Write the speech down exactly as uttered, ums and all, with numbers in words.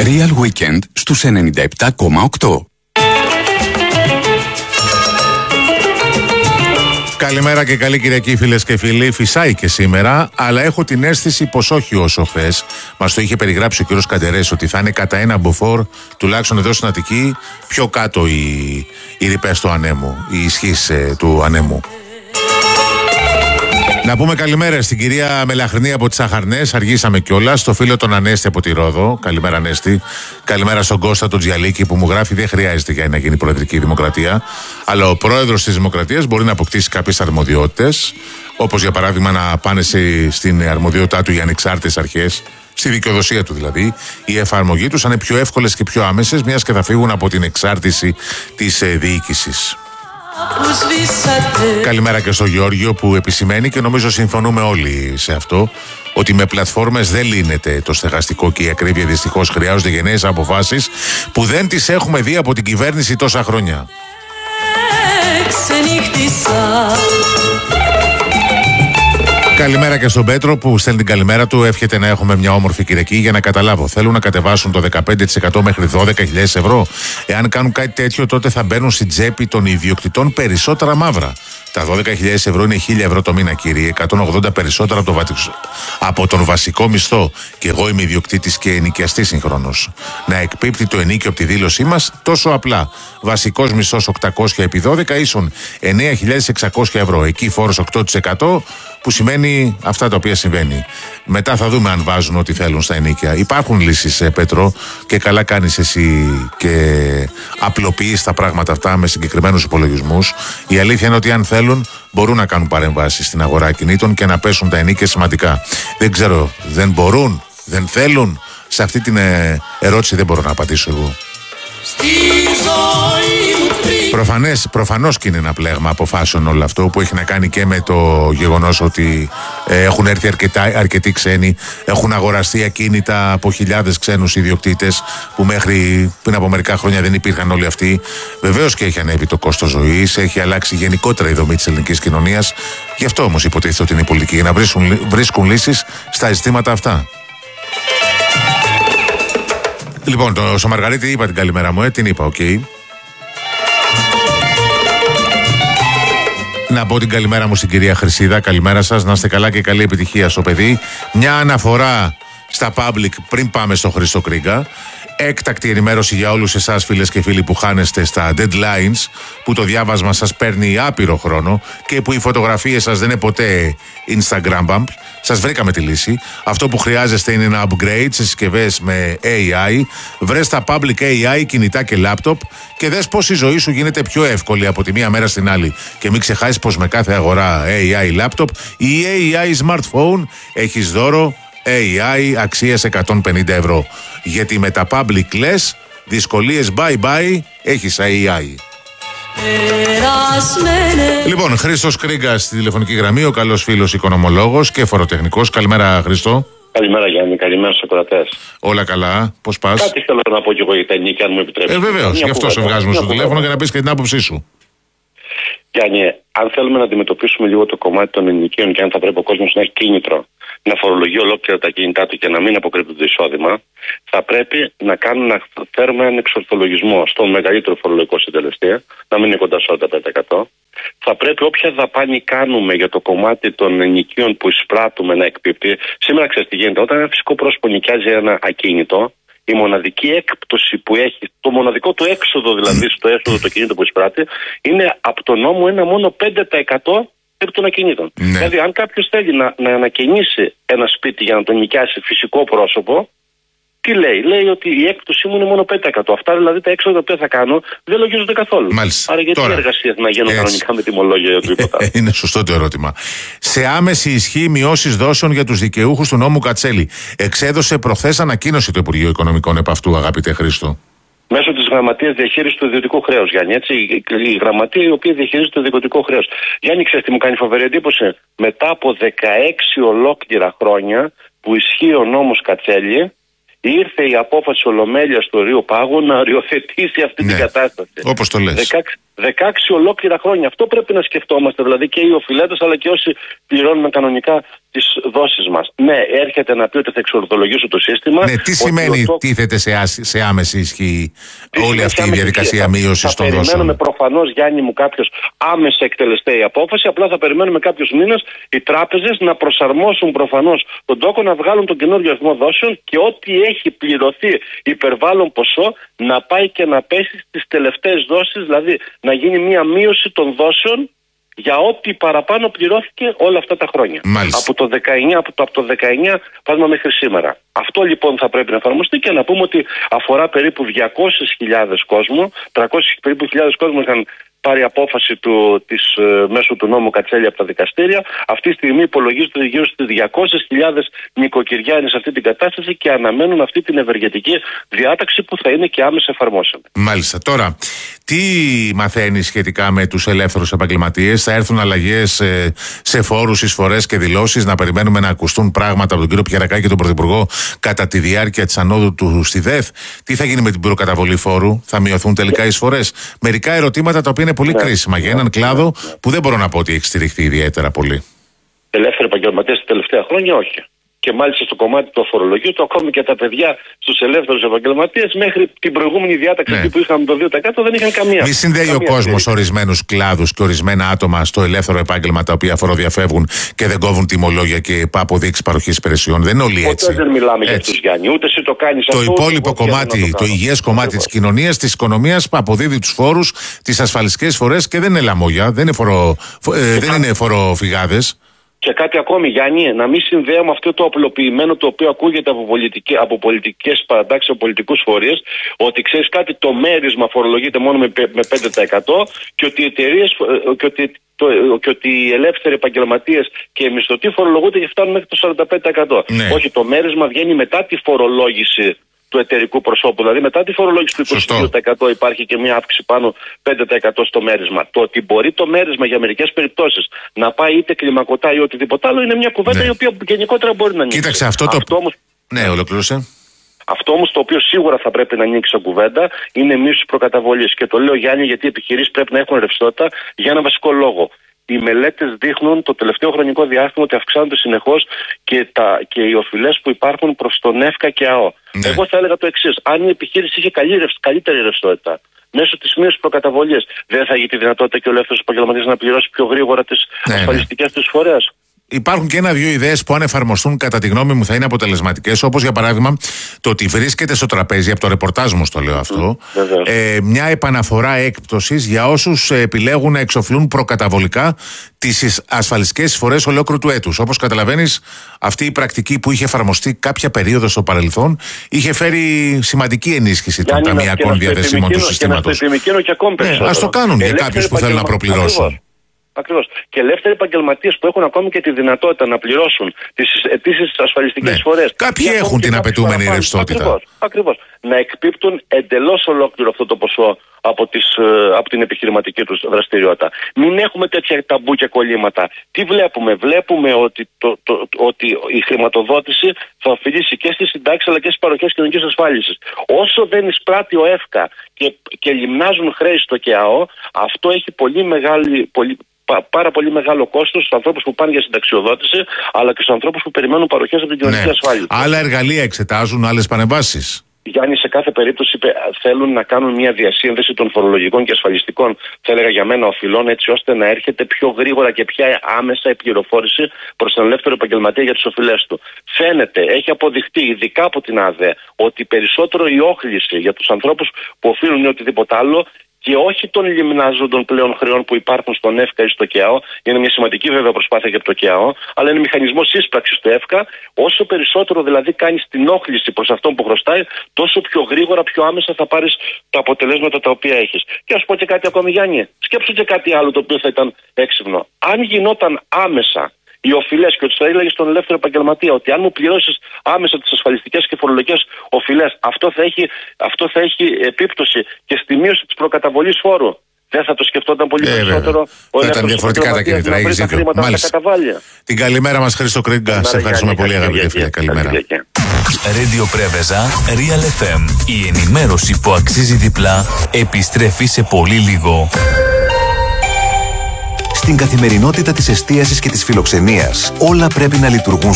Real Weekend στους ενενήντα επτά κόμμα οκτώ. Καλημέρα και καλή Κυριακή, φίλες και φίλοι. Φυσάει και σήμερα, αλλά έχω την αίσθηση πως όχι όσο χθες. Μας το είχε περιγράψει ο κ. Καντερές ότι θα είναι κατά ένα μποφόρ, τουλάχιστον εδώ στην Αττική, πιο κάτω οι, οι ρηπές του ανέμου, η ισχύς ε, του ανέμου. Να πούμε καλημέρα στην κυρία Μελαχρινή από τις Αχαρνές. Αργήσαμε κιόλας. Στο φίλο τον Ανέστη από τη Ρόδο. Καλημέρα, Ανέστη. Καλημέρα στον Κώστα τον Τζιαλίκη που μου γράφει: δεν χρειάζεται για να γίνει προεδρική δημοκρατία. Αλλά ο πρόεδρος της Δημοκρατίας μπορεί να αποκτήσει κάποιες αρμοδιότητες. Όπως για παράδειγμα να πάνε σε, στην αρμοδιότητά του οι ανεξάρτητες αρχές. Στη δικαιοδοσία του δηλαδή. Η εφαρμογή τους θα είναι πιο εύκολες και πιο άμεσες, μιας και θα φύγουν από την εξάρτηση της ε, διοίκησης. Καλημέρα και στο Γεώργιο που επισημαίνει, και νομίζω συμφωνούμε όλοι σε αυτό, ότι με πλατφόρμες δεν λύνεται το στεγαστικό και η ακρίβεια. Δυστυχώς χρειάζονται γενναίες αποφάσεις που δεν τις έχουμε δει από την κυβέρνηση τόσα χρόνια. Καλημέρα και στον Πέτρο που στέλνει την καλημέρα του. Εύχεται να έχουμε μια όμορφη Κυριακή. Για να καταλάβω, θέλουν να κατεβάσουν το δεκαπέντε τοις εκατό μέχρι δώδεκα χιλιάδες ευρώ. Εάν κάνουν κάτι τέτοιο, τότε θα μπαίνουν στην τσέπη των ιδιοκτητών περισσότερα μαύρα. Τα δώδεκα χιλιάδες ευρώ είναι χίλια ευρώ το μήνα, κύριε. εκατόν ογδόντα περισσότερα από, το βα... από τον βασικό μισθό. Και εγώ είμαι ιδιοκτήτης και ενοικιαστής συγχρόνως. Να εκπίπτει το ενίκιο από τη δήλωσή μας τόσο απλά. Βασικός μισθός οκτακόσια επί δώδεκα ίσον εννέα χιλιάδες εξακόσια ευρώ. Εκεί φόρος οκτώ τοις εκατό, που σημαίνει αυτά τα οποία συμβαίνει. Μετά θα δούμε αν βάζουν ό,τι θέλουν στα ενίκια. Υπάρχουν λύσεις, ε, Πέτρο, και καλά κάνεις εσύ και απλοποιείς τα πράγματα αυτά με συγκεκριμένους υπολογισμούς. Η αλήθεια είναι ότι αν θέλουν μπορούν να κάνουν παρεμβάσεις στην αγορά κινήτων και να πέσουν τα ενίκια σημαντικά. Δεν ξέρω, δεν μπορούν, δεν θέλουν. Σε αυτή την ε, ερώτηση δεν μπορώ να απαντήσω εγώ. Προφανές, προφανώς και είναι ένα πλέγμα αποφάσεων όλο αυτό που έχει να κάνει και με το γεγονός ότι ε, έχουν έρθει αρκετά, αρκετοί ξένοι, έχουν αγοραστεί ακίνητα από χιλιάδες ξένους ιδιοκτήτες που μέχρι πριν από μερικά χρόνια δεν υπήρχαν όλοι αυτοί. Βεβαίως και έχει ανέβει το κόστος ζωής, έχει αλλάξει γενικότερα η δομή της ελληνικής κοινωνίας. Γι' αυτό όμως υποτίθεται ότι είναι η πολιτική, για να βρίσκουν, βρίσκουν λύσεις στα ζητήματα αυτά. Λοιπόν, το, στο Μαργαρίτη είπα την καλημέρα μου, ε, την είπα, οκ. Okay. Να πω την καλημέρα μου στην κυρία Χρυσίδα. Καλημέρα σας, να είστε καλά και καλή επιτυχία στο παιδί. Μια αναφορά στα public πριν πάμε στο Χρήστο Κρίγκα. Έκτακτη ενημέρωση για όλους εσάς, φίλες και φίλοι, που χάνεστε στα deadlines, που το διάβασμα σας παίρνει άπειρο χρόνο και που οι φωτογραφίες σας δεν είναι ποτέ Instagram bump. Σας βρήκαμε τη λύση. Αυτό που χρειάζεστε είναι ένα upgrade σε συσκευές με έι άι. Βρες τα public έι άι, κινητά και laptop και δες πως η ζωή σου γίνεται πιο εύκολη από τη μία μέρα στην άλλη. Και μην ξεχάσεις πως με κάθε αγορά έι άι laptop ή έι άι smartphone έχεις δώρο έι άι αξίας εκατόν πενήντα ευρώ. Γιατί με τα public λες, δυσκολίες bye bye, έχεις έι άι. Λοιπόν, Χρήστος Κρίγκας στη τηλεφωνική γραμμή, ο καλός φίλος οικονομολόγος και φοροτεχνικός. Καλημέρα, Χρήστο. Καλημέρα, Γιάννη. Καλημέρα στους ακροατές. Όλα καλά, πώς πας? Κάτι θέλω να πω κι εγώ για τα ενίκια, αν μου επιτρέψετε. Ε, βεβαίως, γι' αυτό σε βγάζουμε στο τηλέφωνο για να πεις και την άποψή σου. Γιάννη, αν θέλουμε να αντιμετωπίσουμε λίγο το κομμάτι των ενοικίων και αν θα πρέπει ο κόσμος να έχει κίνητρο να φορολογεί ολόκληρα τα κίνητά του και να μην αποκρύπτει το εισόδημα, θα πρέπει να κάνουμε να φέρουμε έναν εξορθολογισμό στον μεγαλύτερο φορολογικό συντελεστή, να μην είναι κοντά στο ογδόντα πέντε τοις εκατό. Θα πρέπει όποια δαπάνη κάνουμε για το κομμάτι των ενοικίων που εισπράττουμε να εκπίπτει. Σήμερα ξέρεις τι γίνεται, όταν ένα φυσικό πρόσωπο νοικιάζει ένα ακίνητο, η μοναδική έκπτωση που έχει, το μοναδικό του έξοδο δηλαδή στο έσοδο το κινήτο που εισπράττει, είναι από τον νόμο ένα μόνο πέντε τοις εκατό επί των ακινήτων. Ναι. Δηλαδή, αν κάποιος θέλει να, να ανακαινήσει ένα σπίτι για να τον νοικιάσει φυσικό πρόσωπο, τι λέει? Λέει ότι η έκπτωσή μου είναι μόνο πέντε τοις εκατό. Αυτά δηλαδή τα έξοδα που θα κάνω δεν λογίζονται καθόλου. Μάλιστα. Άρα γιατί οι εργασίες να γίνουν κανονικά με τιμολόγια ή οτιδήποτε. Είναι σωστό το ερώτημα. Σε άμεση ισχύ μειώσεις δόσεων για τους δικαιούχους του νόμου Κατσέλη. Εξέδωσε προχθές ανακοίνωση το Υπουργείο Οικονομικών επ' αυτού, αγαπητέ Χρήστο. Μέσω της Γραμματείας Διαχείρισης του Ιδιωτικού Χρέους, Γιάννη. Έτσι, η γραμματεία η οποία διαχειρίζεται το ιδιωτικό χρέος. Γιάννη, ξέρεις τι μου κάνει φοβερή εντύπωση? Μετά από δεκαέξι ολόκληρα χρόνια που ισχύει ο νόμος Κατσέλη, ήρθε η απόφαση Ολομέλειας του Ορείου Πάγου να οριοθετήσει αυτή ναι, την κατάσταση. Όπως το λες. δεκαέξι ολόκληρα χρόνια. Αυτό πρέπει να σκεφτόμαστε, δηλαδή και οι οφειλέτες αλλά και όσοι πληρώνουν κανονικά τις δόσεις μας. Ναι, έρχεται να πει ότι θα εξορθολογήσω το σύστημα. Ναι, τι σημαίνει το... τίθεται σε, άσ... σε άμεση ισχύ όλη αυτή η διαδικασία μείωσης των δόσεων? Θα περιμένουμε προφανώς, Γιάννη μου, κάποιος άμεσα εκτελεστεί απόφαση. Απλά θα περιμένουμε κάποιους μήνες οι τράπεζες να προσαρμόσουν προφανώς τον τόκο, να βγάλουν τον καινούριο αριθμό δόσεων και ό,τι έχει πληρωθεί υπερβάλλον ποσό να πάει και να πέσει στις τελευταίες δόσεις, δηλαδή να γίνει μια μείωση των δόσεων για ό,τι παραπάνω πληρώθηκε όλα αυτά τα χρόνια. Μάλιστα. Από το δεκαεννιά, από το, από το δεκαεννιά πάμε μέχρι σήμερα. Αυτό λοιπόν θα πρέπει να εφαρμοστεί και να πούμε ότι αφορά περίπου διακόσιες χιλιάδες κόσμο, τριακόσιες περίπου χιλιάδες κόσμο είχαν πάρει απόφαση του, της, ε, μέσω του νόμου Κατσέλη από τα δικαστήρια. Αυτή τη στιγμή υπολογίζεται γύρω στις διακόσιες χιλιάδες νοικοκυριά είναι σε αυτή την κατάσταση και αναμένουν αυτή την ευεργετική διάταξη που θα είναι και άμεσα εφαρμόσιμη. Μάλιστα. Τώρα, τι μαθαίνεις σχετικά με τους ελεύθερους επαγγελματίες? Θα έρθουν αλλαγές ε, σε φόρους, εισφορές και δηλώσεις? Να περιμένουμε να ακουστούν πράγματα από τον κύριο Πιερακάκη και τον Πρωθυπουργό κατά τη διάρκεια της ανόδου του στη ΔΕΘ? Τι θα γίνει με την προκαταβολή φόρου? Θα μειωθούν τελικά οι εισφορές? Μερικά ερωτήματα τα οποία είναι πολύ ναι, κρίσιμα για έναν κλάδο ναι, ναι. που δεν μπορώ να πω ότι έχει στηριχθεί ιδιαίτερα πολύ. Ελεύθεροι επαγγελματίες τα τελευταία χρόνια όχι. Και μάλιστα στο κομμάτι του αφορολογίου, το ακόμη και τα παιδιά στους ελεύθερους επαγγελματίες μέχρι την προηγούμενη διάταξη ναι. που είχαμε το δύο τοις εκατό δεν είχαν καμία. Μη συνδέει ο κόσμος ορισμένους κλάδους και ορισμένα άτομα στο ελεύθερο επάγγελμα τα οποία φοροδιαφεύγουν και δεν κόβουν τιμολόγια και αποδείξεις παροχής υπηρεσιών. Δεν είναι όλοι έτσι. Ποτέ δεν μιλάμε έτσι. Για αυτούς, Γιάννη. Ούτε εσύ το κάνεις το αυτό. Το υπόλοιπο κομμάτι, το, το υγιές κομμάτι της κοινωνίας, της οικονομίας αποδίδει τους φόρους, τις ασφαλιστικές φορές και δεν είναι λαμόγια, δεν είναι, φορο, ε, δεν είναι φοροφυγάδες. Και κάτι ακόμη, Γιάννη, να μην συνδέουμε αυτό το απλοποιημένο το οποίο ακούγεται από, πολιτική, από πολιτικές παρατάξεις, από πολιτικούς φορείς, ότι ξέρεις κάτι, το μέρισμα φορολογείται μόνο με, με πέντε τοις εκατό και ότι οι εταιρείες και ότι, το, και ότι οι ελεύθεροι επαγγελματίες και οι μισθωτοί φορολογούνται και φτάνουν μέχρι το σαράντα πέντε τοις εκατό. Ναι. Όχι, το μέρισμα βγαίνει μετά τη φορολόγηση του εταιρικού προσώπου. Δηλαδή, μετά τη φορολόγηση του είκοσι δύο τοις εκατό υπάρχει και μια αύξηση πάνω πέντε τοις εκατό στο μέρισμα. Το ότι μπορεί το μέρισμα για μερικές περιπτώσεις να πάει είτε κλιμακωτά ή οτιδήποτε άλλο είναι μια κουβέντα ναι. η οποία γενικότερα μπορεί να ανοίξει. Κοίταξε αυτό το. Αυτό όμως... Ναι, ολοκλήρωσε. Αυτό όμως το οποίο σίγουρα θα πρέπει να ανοίξει σαν κουβέντα είναι μείωση προκαταβολής. Και το λέω, Γιάννη, γιατί οι επιχειρήσεις πρέπει να έχουν ρευστότητα για ένα βασικό λόγο. Οι μελέτες δείχνουν το τελευταίο χρονικό διάστημα ότι αυξάνονται συνεχώς και, τα, και οι οφειλές που υπάρχουν προς τον ΕΦΚΑ και ΑΟ. Ναι. Εγώ θα έλεγα το εξής. Αν η επιχείρηση είχε καλύτερη ρευστότητα μέσω της μείωσης προκαταβολής, δεν θα έχει τη δυνατότητα και ο ελεύθερος επαγγελματίας να πληρώσει πιο γρήγορα τις ναι, ασφαλιστικές ναι. του φορές? Υπάρχουν και ένα-δύο ιδέες που αν εφαρμοστούν κατά τη γνώμη μου θα είναι αποτελεσματικές, όπως για παράδειγμα το ότι βρίσκεται στο τραπέζι, από το ρεπορτάζ μου το λέω αυτό, mm, ε, μια επαναφορά έκπτωσης για όσους επιλέγουν να εξοφλούν προκαταβολικά τις ασφαλιστικές εισφορές ολόκληρου του έτους. Όπως καταλαβαίνεις, αυτή η πρακτική που είχε εφαρμοστεί κάποια περίοδο στο παρελθόν είχε φέρει σημαντική ενίσχυση των ταμειακών διαδεσίμων του συστήματος. Ναι, ας το κάνουν για κάποιους που θέλουν να προπληρώσουν. Ακριβώς. Και ελεύθεροι επαγγελματίες που έχουν ακόμη και τη δυνατότητα να πληρώσουν τις αιτήσεις ασφαλιστικές ναι. φορές. Κάποιοι έχουν την απαιτούμενη ρευστότητα. Ακριβώς. Ακριβώς. Να εκπίπτουν εντελώς ολόκληρο αυτό το ποσό από, τις, από την επιχειρηματική τους δραστηριότητα. Μην έχουμε τέτοια ταμπού και κολλήματα. Τι βλέπουμε? Βλέπουμε ότι, το, το, ότι η χρηματοδότηση θα οφειλήσει και στις συντάξεις αλλά και στις παροχές κοινωνικής ασφάλισης. Όσο δεν εισπράττει ο ΕΦΚΑ και, και λιμνάζουν χρέη στο ΚΕΑΟ, αυτό έχει πολύ μεγάλη. Πολύ, πάρα πολύ μεγάλο κόστος στους ανθρώπους που πάνε για συνταξιοδότηση, αλλά και στους ανθρώπους που περιμένουν παροχές από την κοινωνική ναι. ασφάλιση. Άλλα εργαλεία εξετάζουν, άλλες παρεμβάσεις. Γιάννη, σε κάθε περίπτωση θέλουν να κάνουν μια διασύνδεση των φορολογικών και ασφαλιστικών, θα έλεγα για μένα, οφειλών, έτσι ώστε να έρχεται πιο γρήγορα και πιο άμεσα η πληροφόρηση προς τον ελεύθερο επαγγελματία για τις οφειλές του. Φαίνεται, έχει αποδειχτεί, ειδικά από την ΑΔΕ, ότι περισσότερο η όχληση για τους ανθρώπους που οφείλουν ή οτιδήποτε άλλο και όχι των λιμνάζοντων πλέον χρεών που υπάρχουν στον ΕΦΚΑ ή στο ΚΕΑΟ, είναι μια σημαντική βέβαια προσπάθεια και από το ΚΕΑΟ, αλλά είναι μηχανισμός ίσπραξης του ΕΦΚΑ. Όσο περισσότερο δηλαδή κάνεις την όχληση προς αυτόν που χρωστάει, τόσο πιο γρήγορα, πιο άμεσα θα πάρεις τα αποτελέσματα τα οποία έχεις. Και ας πω και κάτι ακόμη, Γιάννη, σκέψου και κάτι άλλο το οποίο θα ήταν έξυπνο. Αν γινόταν άμεσα οι οφειλές και ότι θα έλεγε στον ελεύθερο επαγγελματία ότι αν μου πληρώσεις άμεσα τις ασφαλιστικές και φορολογικές οφειλές, αυτό θα έχει, αυτό θα έχει επίπτωση και στη μείωση της προκαταβολής φόρου. Δεν θα το σκεφτόταν πολύ ε, περισσότερο ο θα ήταν διαφορετικά τα κινητρά. Έχεις δίκιο. Μάλιστα. Την καλημέρα μας, Χρήστο Κρίγκα. Σε ευχαριστούμε πολύ, αγαπητέ φίλε. Καλημέρα. Radio Πρέβεζα, Real εφ εμ. Η ενημέρωση που αξίζει διπλά επιστρέφει σε πολύ λίγο. Στην καθημερινότητα της εστίασης και της φιλοξενίας, όλα πρέπει να λειτουργούν